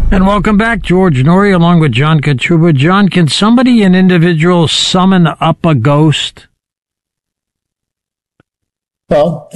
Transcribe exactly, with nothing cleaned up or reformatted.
And welcome back, George Noory, along with John Kotruba. John, can somebody, an individual, summon up a ghost? Well,